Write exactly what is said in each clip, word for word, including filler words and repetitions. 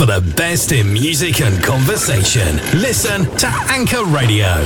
For the best in music and conversation, listen to Anchor Radio.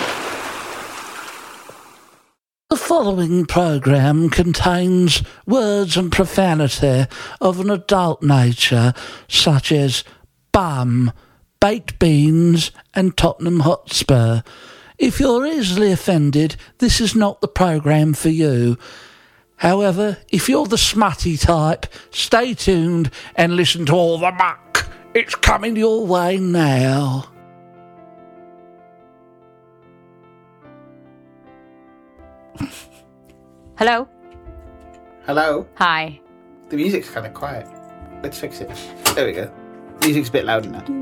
The following programme contains words and profanity of an adult nature, such as bum, baked beans and Tottenham Hotspur. If you're easily offended, this is not the programme for you. However, if you're the smutty type, stay tuned and listen to all the muck. It's coming your way now. Hello? Hello? Hi. The music's kind of quiet. Let's fix it. There we go. Music's a bit louder now.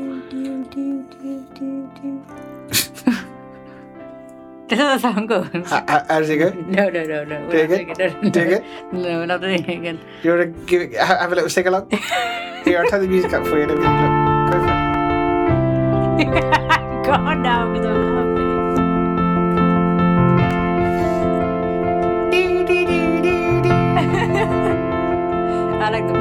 Does that sound good? How, how, how does it go? No, no, no, no. Do it again? No, Do it again? No, we're not doing it again. Do you want to give it, have a little sing along? Here, I'll turn the music up for you and everything. Look, go for it. Go on now, because I'm laughing. I like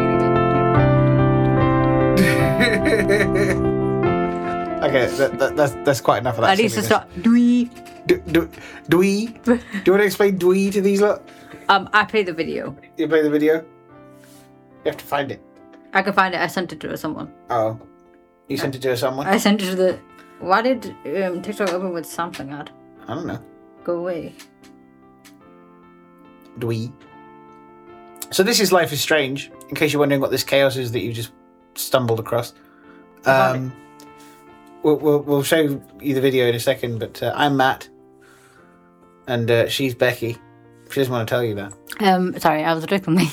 the beginning. Okay, that, that, that's that's quite enough of that. At least it's not dwee. Do, do, dwee? Do you want to explain dwee to these lot? Um, I play the video. You play the video? You have to find it. I can find it. I sent it to someone. Oh. You sent it to someone? I sent it to the... Why did um, TikTok open with something ad? I don't know. Go away. Dwee. So this is Life is Strange, in case you're wondering what this chaos is that you just stumbled across. Um, we'll, we'll, we'll show you the video in a second, but uh, I'm Matt, and uh, she's Becky. She doesn't want to tell you that. Um, sorry, I was doing something.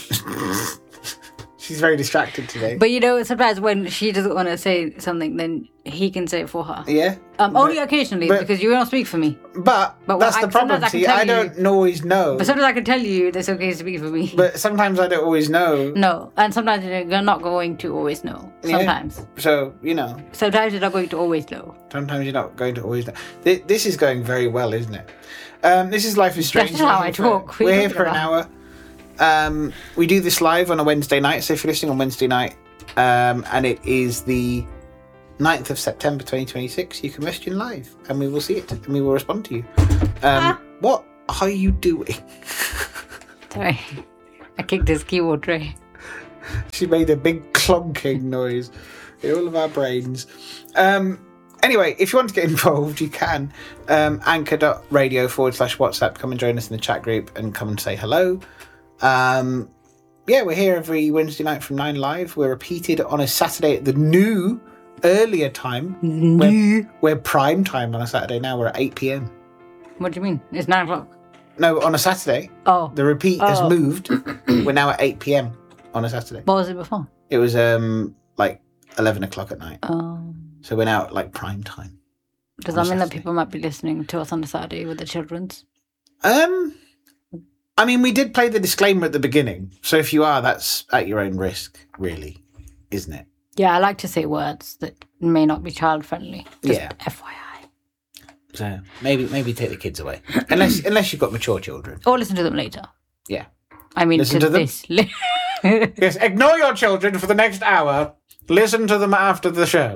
She's very distracted today. But you know, sometimes when she doesn't want to say something, then he can say it for her. Yeah? Um, but, only occasionally, but, because you don't speak for me. But, but that's I, the problem. I See, I don't you, always know. But sometimes I can tell you that's okay to speak for me. But sometimes I don't always know. No, and sometimes you're not going to always know. Sometimes. Yeah. So, you know. Sometimes you're not going to always know. Sometimes you're not going to always know. This is going very well, isn't it? Um, this is Life is Strange. That's how I talk. For, we're here for an hour. Um, we do this live on a Wednesday night, so if you're listening on Wednesday night, um, and it is the ninth of September twenty twenty-six, you can message in live, and we will see it, and we will respond to you. Um, ah. What are you doing? Sorry, I kicked this keyboard tray. She made a big clonking noise in all of our brains. Um, anyway, if you want to get involved, you can. Um, anchor.radio forward slash WhatsApp. Come and join us in the chat group and come and say hello. Um, yeah, we're here every Wednesday night from nine live. We're repeated on a Saturday at the new, earlier time. We're, we're prime time on a Saturday now. We're at eight p.m. What do you mean? It's nine o'clock? No, on a Saturday. Oh. The repeat oh. has moved. We're now at eight p.m. on a Saturday. What was it before? It was um like eleven o'clock at night. Oh. So we're now at like prime time. Does that mean Saturday. That people might be listening to us on a Saturday with their children's? Um... I mean, we did play the disclaimer at the beginning, so if you are, that's at your own risk, really, isn't it? Yeah, I like to say words that may not be child-friendly. Just yeah. F Y I. So maybe maybe take the kids away, unless unless you've got mature children. Or listen to them later. Yeah. I mean, listen to, to them. This. Yes, ignore your children for the next hour. Listen to them after the show.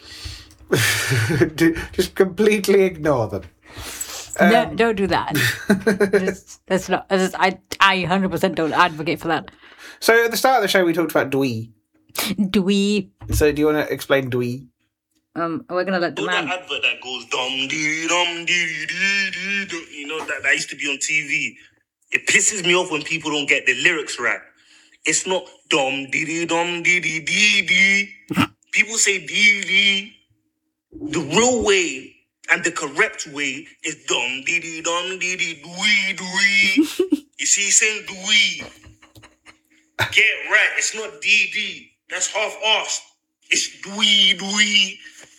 Just completely ignore them. Um, no, don't do that. Just, that's not. That's, I, I one hundred percent don't advocate for that. So at the start of the show, we talked about dwee. Dwee. So do you want to explain dwee? Um, we're gonna let the man. That advert that goes dum dee dum dee dee dee. You know that that used to be on T V. It pisses me off when people don't get the lyrics right. It's not dum dee dee dum dee dee dee dee. People say dee dee. The real way. And the correct way is dum dee dee dum dee dee dwee dwee. You see, he's saying dwee. Get right. It's not dee dee. That's half-assed. It's dwee dwee.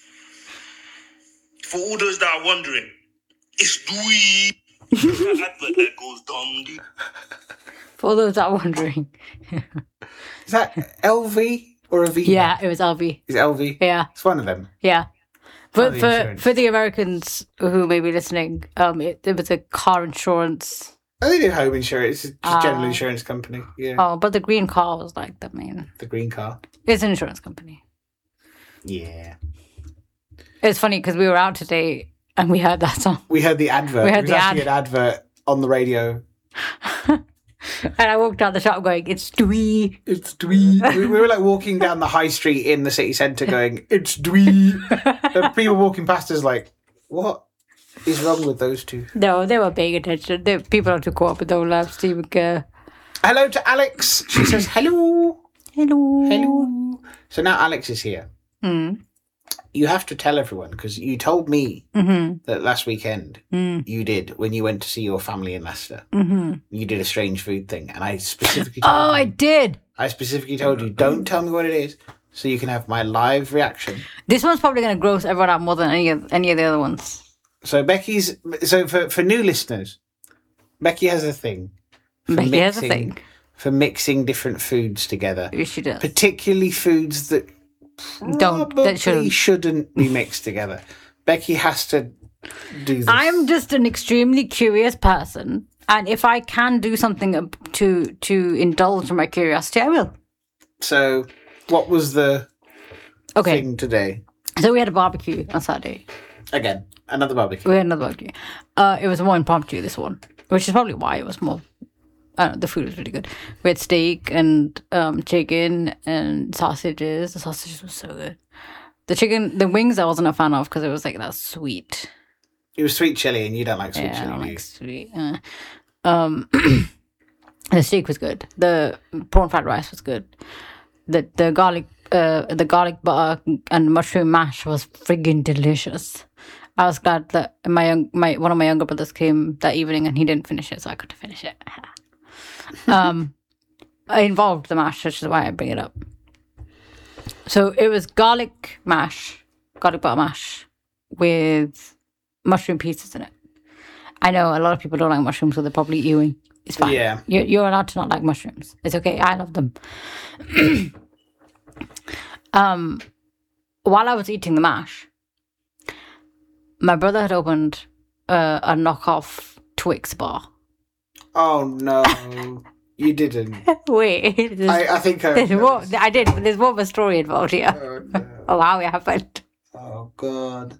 For all those that are wondering, it's dwee. That advert that goes dum dee. For those that are wondering, is that L V or a V? Yeah, it was L V. Is it L V? Yeah, it's one of them. Yeah. But for, for, for the Americans who may be listening, um, it, it was a car insurance. Oh, they do home insurance. It's just uh, general insurance company. Yeah. Oh, but the green car was like the main. The green car. It's an insurance company. Yeah. It's funny because we were out today and we heard that song. We heard the advert. We heard it was the actually ad. an advert on the radio. And I walked out the shop going, it's Dwee. It's Dwee. we, we were like walking down the high street in the city centre going, it's Dwee. And people walking past us like, what is wrong with those two? No, they were paying attention. They, people had to go up with their live Steve Kerr. Hello to Alex. She says, hello. Hello. Hello. So now Alex is here. Mm. You have to tell everyone, because you told me Mm-hmm. that last weekend Mm. you did, when you went to see your family in Leicester, Mm-hmm. you did a strange food thing. And I specifically told Oh, you, I did. I specifically told you, don't tell me what it is, so you can have my live reaction. This one's probably going to gross everyone out more than any of, any of the other ones. So Becky's, so for, for new listeners, Becky has a thing. For Becky mixing, has a thing. For mixing different foods together. She does. Particularly foods that Don't. probably That shouldn't. shouldn't be mixed together. Becky has to do this. I'm just an extremely curious person. And if I can do something to to indulge my curiosity, I will. So, what was the Okay. thing today? So we had a barbecue on Saturday. Again, another barbecue. We had another barbecue. Uh, it was more impromptu, this one, which is probably why it was more. I don't know, the food was really good. We had steak and um, chicken and sausages. The sausages were so good. The chicken, the wings I wasn't a fan of because it was like that sweet. It was sweet chili, and you don't like sweet Yeah, I chili, don't do you? like sweet. Uh, um, the steak was good. The prawn fried rice was good. The the garlic, uh, the garlic butter and mushroom mash was friggin' delicious. I was glad that my young, my one of my younger brothers came that evening and he didn't finish it, so I could finish it. um, I involved the mash, which is why I bring it up. So it was garlic mash, garlic butter mash, with mushroom pieces in it. I know a lot of people don't like mushrooms, so they're probably eating. It's fine. Yeah. You're, you're allowed to not like mushrooms. It's okay. I love them. um, while I was eating the mash, my brother had opened uh, a knockoff Twix bar. Oh, no. You didn't. Wait. there's- I, I think I... there's more, I did. There's more of a story involved here. Oh, no. Oh, how it happened. Oh, God.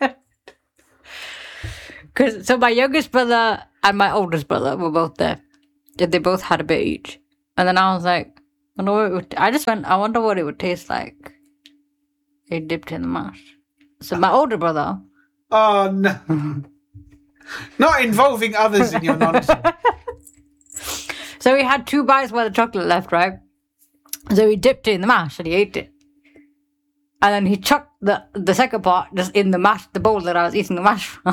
Cause, so my youngest brother and my oldest brother were both there. And they both had a bit each. And then I was like, I, wonder what it would, I just went, I wonder what it would taste like. It dipped in the mash. So my older brother... Oh, no. Not involving others in your nonsense. So he had two bites worth of chocolate left, right? So he dipped it in the mash and he ate it. And then he chucked the, the second part just in the mash, the bowl that I was eating the mash from.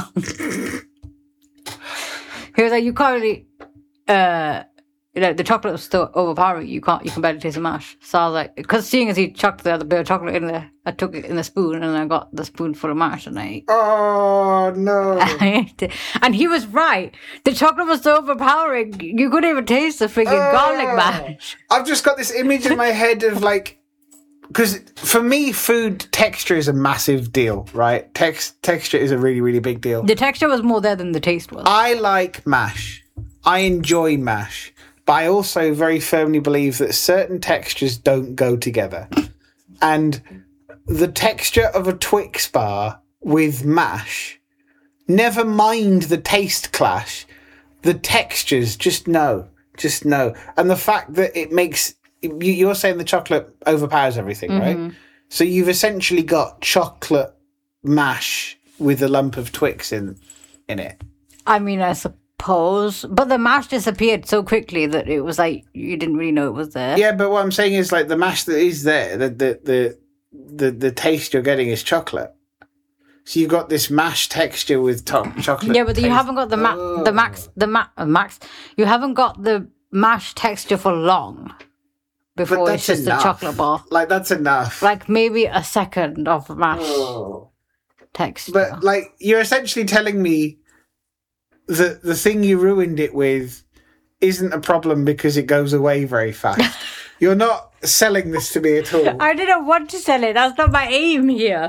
He was like, you can't really, uh, you know, the chocolate was still overpowering. You can't, you can barely taste the mash. So I was like, because seeing as he chucked the other bit of chocolate in there, I took it in the spoon and I got the spoonful of mash and I ate. Oh, no. I ate it. And he was right. The chocolate was so overpowering, you couldn't even taste the freaking Oh. garlic mash. I've just got this image in my head of like, because for me, food texture is a massive deal, right? Tex- texture is a really, really big deal. The texture was more there than the taste was. I like mash. I enjoy mash. But I also very firmly believe that certain textures don't go together. And the texture of a Twix bar with mash, never mind the taste clash, the textures, just no. Just no. And the fact that it makes... You're saying the chocolate overpowers everything, Mm-hmm. right? So you've essentially got chocolate mash with a lump of Twix in in it. I mean, I suppose. But the mash disappeared so quickly that it was like, you didn't really know it was there. Yeah, but what I'm saying is like the mash that is there, the the the the, the taste you're getting is chocolate. So you've got this mash texture with top chocolate. Yeah, but you taste. haven't got the ma- the max the ma- uh, max. You haven't got the mash texture for long before But it's that's just enough. a chocolate bar. Like that's enough. Like maybe a second of mash Oh. texture. But like you're essentially telling me that the thing you ruined it with isn't a problem because it goes away very fast. You're not selling this to me at all. I didn't want to sell it. That's not my aim here.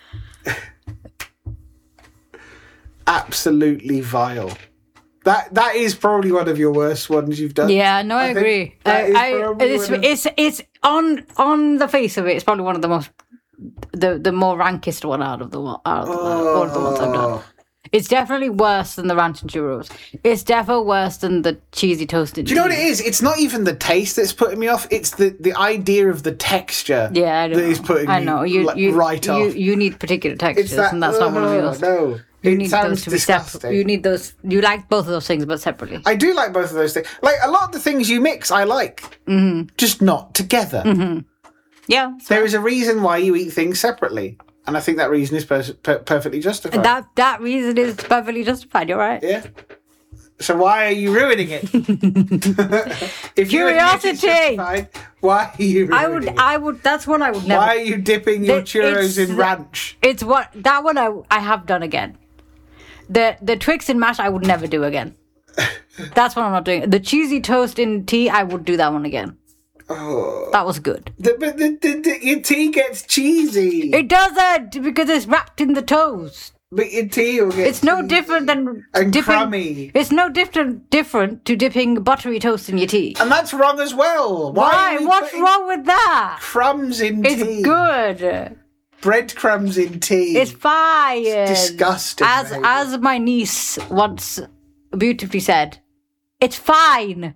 Absolutely vile. That that is probably one of your worst ones you've done. Yeah, no, I, I think agree. that I, is I, probably it's, one of- it's it's on on the face of it. It's probably one of the most the the more rankest one out of the one out of the, all of the ones I've done. It's definitely worse than the ranch and churros. It's definitely worse than the cheesy toasted. Do you know what it is? It's not even the taste that's putting me off. It's the, the idea of the texture. Yeah, I know. That is putting I know. me You, like, you, right you, off. You need particular textures, It's that, and that's not one of oh, yours. No, You it need sounds those to be disgusting. separate. You need those. You like both of those things, but separately. I do like both of those things. Like, a lot of the things you mix, I like. Mm-hmm. Just not together. Mm-hmm. Yeah. There is a reason why you eat things separately. And I think that reason is per- per- perfectly justified. That that reason is perfectly justified. You're right. Yeah. So why are you ruining it? If you admit it's Curiosity. justified, why are you ruining I would. it? I would. That's one I would never. Why are you dipping your The- churros it's in the- ranch? It's what that one I I have done again. The the Twix and mash I would never do again. That's what I'm not doing. The cheesy toast in tea I would do that one again. Oh. That was good. The, but the, the, the, your tea gets cheesy. It doesn't because it's wrapped in the toast. but your tea will get It's no cheesy. different than And dipping. crummy. It's no different different to dipping buttery toast in your tea. And that's wrong as well. Why? Why? are we What's putting wrong with that? Crumbs in It's tea. good. Breadcrumbs in tea. It's fine. It's disgusting, As baby. as my niece once beautifully said, it's fine.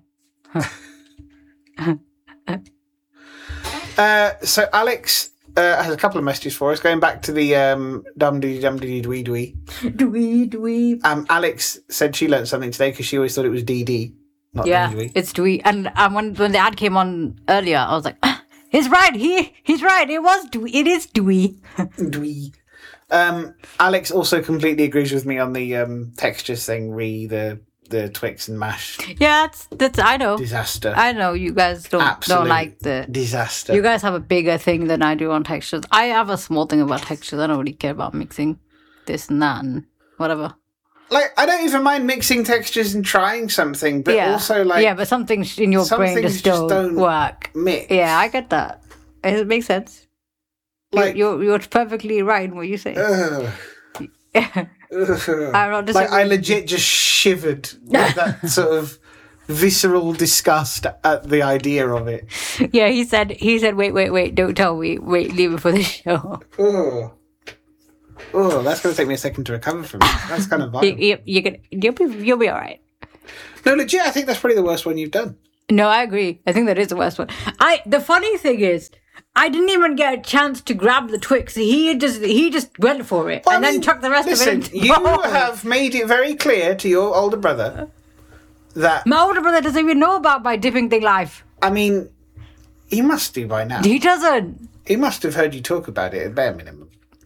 Uh, so Alex uh, has a couple of messages for us. Going back to the um, dum dee dum dee dwee dwee. Dwee dwee. Um, Alex said she learnt something today because she always thought it was D D, not Yeah, dwee dwee. it's dwee. And um, when when the ad came on earlier, I was like, "Ah, he's right. He he's right. It was dwee. It is dwee. Dwee. Um, Alex also completely agrees with me on the um, textures thing, re the the Twix and mash Yeah, that's that's. I know. disaster. I know you guys don't Absolute don't like the. disaster. You guys have a bigger thing than I do on textures. I have a small thing about textures. I don't really care about mixing this and that and whatever. Like, I don't even mind mixing textures and trying something, but yeah. also like yeah, but some things in your some brain things just just don't, don't work. mix. Yeah, I get that. It makes sense. Like- you're you're perfectly right in what you say. Ugh. Ugh. I'm not Like, I disagreeing. legit just shivered with that sort of visceral disgust at the idea of it. Yeah, he said he said wait wait wait don't tell me wait leave it for the show. Oh, oh, that's going to take me a second to recover from. That's kind of You, violent. you, you're gonna you'll be you'll be all right. No, legit, I think that's probably the worst one you've done. No, I agree. I think that is the worst one. I the funny thing is, I didn't even get a chance to grab the Twix. He just he just went for it Well, and I then mean, chucked the rest listen, of it. Into you the bowl. have made it very clear to your older brother that, My older brother doesn't even know about my dipping thing live. I mean, he must do by now. He doesn't. He must have heard you talk about it at bare minimum.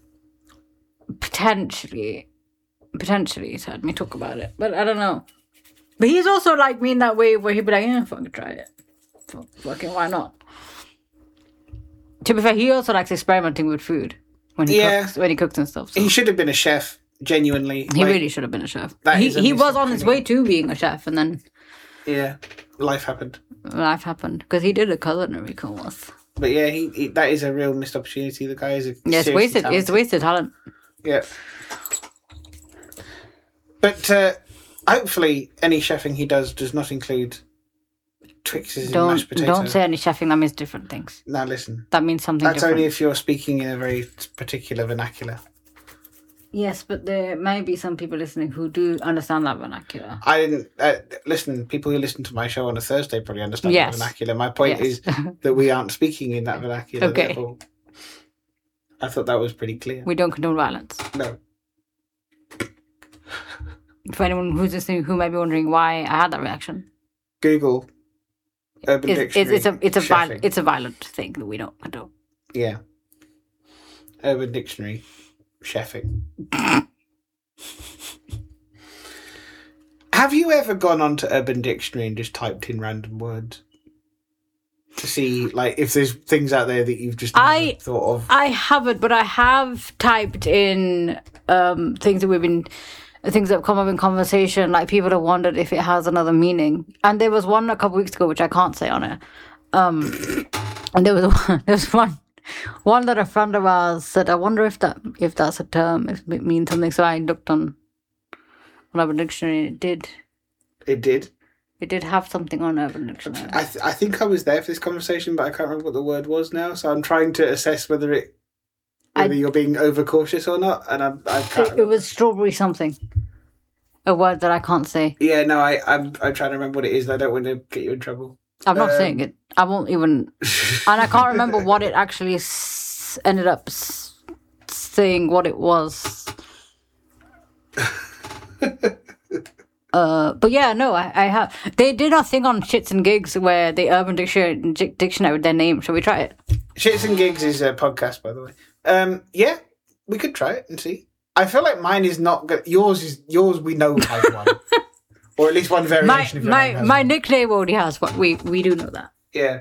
Potentially, potentially he's heard me talk about it, but I don't know. But he's also like me in that way where he'd be like, "Yeah, fucking try it. Fuck- Fucking why not?" To be fair, he also likes experimenting with food when he Yeah. cooks when he cooks and stuff. So. He should have been a chef, genuinely. He Like, really should have been a chef. that He is a he missed was on his way to being a chef, and then Yeah, life happened. life happened because he did a culinary course. But yeah, he, he that is a real missed opportunity. The guy is a Yeah, it's seriously wasted. talented. It's wasted talent. Yeah. But uh, hopefully, any chefing he does does not include Twixes and Don't mashed potatoes. don't say any chefing. That means different things. Now listen, That means something that's different. only if you're speaking in a very particular vernacular. Yes, but there may be some people listening who do understand that vernacular. I didn't uh, listen. People who listen to my show on a Thursday probably understand Yes. the vernacular. My point Yes. is that we aren't speaking in that vernacular. Okay. Therefore, I thought that was pretty clear. We don't condone violence. No. For anyone who's listening who may be wondering why I had that reaction, Google Urban it's, it's, Dictionary. it's a it's a chefing. violent it's a violent thing that we don't condone. Yeah. Urban Dictionary chefing. Have you ever gone onto Urban Dictionary and just typed in random words to see, like, if there's things out there that you've just never I- thought of? I haven't, but I have typed in um, things that we've been, things that have come up in conversation. Like people have wondered if it has another meaning. And there was one a couple weeks ago, which I can't say on it. Um, and there was one, there was one, one that a friend of ours said, "I wonder if that if that's a term, if it means something." So I looked on on Urban Dictionary. And it did. It did. It did have something on Urban Dictionary. I, th- I think I was there for this conversation, but I can't remember what the word was now. So I'm trying to assess whether it whether I- you're being overcautious or not. And I'm, I can't. It was strawberry something. A word that I can't say. Yeah, no, I, I'm, I'm trying to remember what it is. And I don't want to get you in trouble. I'm not Um, saying it. I won't even. And I can't remember what it actually s- ended up s- saying. What it was. Uh, but yeah, no, I, I have. They did a thing on Shits and Gigs where they Urban Dictionary, Dic- Dictionary with their name. Shall we try it? Shits and Gigs is a podcast, by the way. Um, yeah, we could try it and see. I feel like mine is not good. Yours is yours. We know has one, or at least one variation My of your my name has my one. nickname already has one. We we do know that. Yeah.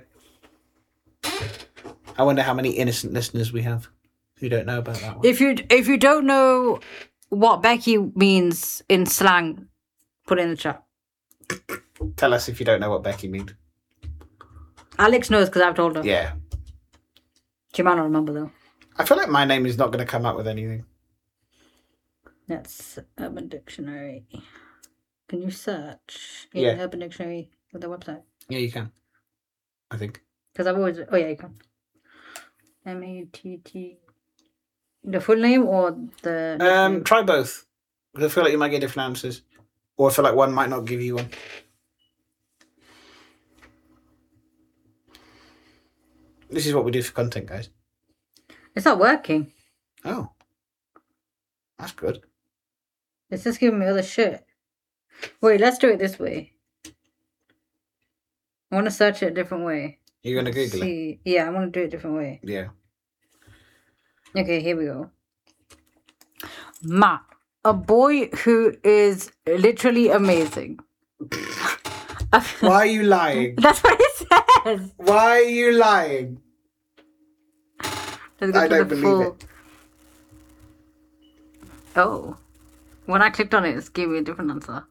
I wonder how many innocent listeners we have who don't know about that one. If you if you don't know what Becky means in slang, put it in the chat. Tell us if you don't know what Becky means. Alex knows because I've told her. Yeah. She might not remember though. I feel like my name is not going to come up with anything. That's Urban Dictionary. Can you search in Yeah. Urban Dictionary with the website? Yeah, you can. I think. Because I've always. Oh yeah, you can. M A T T. The full name or the. Um, nickname? try both. Because I feel like you might get different answers. Or I feel like one might not give you one. This is what we do for content, guys. It's not working. Oh. That's good. It's just giving me other shit. Wait, let's do it this way. I want to search it a different way. You're going to Google it? See, yeah, I want to do it a different way. Yeah. Okay, here we go. Matt, a boy who is literally amazing. Why are you lying? That's what it says. Why are you lying? Let's go I to don't the believe full- it. Oh. When I clicked on it, it gave me a different answer.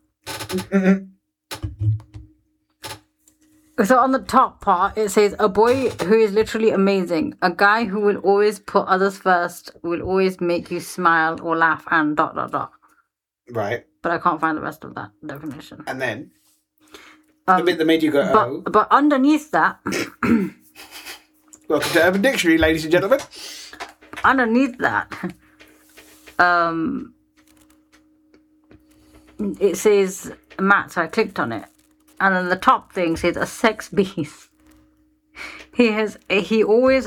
So on the top part, it says, a boy who is literally amazing. A guy who will always put others first, will always make you smile or laugh and dot, dot, dot. Right. But I can't find the rest of that definition. And then? Um, the bit that made you go, But, oh. but underneath that, Welcome to Urban Dictionary, ladies and gentlemen. underneath that, um, it says Matt, so I clicked on it. And then the top thing says a sex beast. He has, he always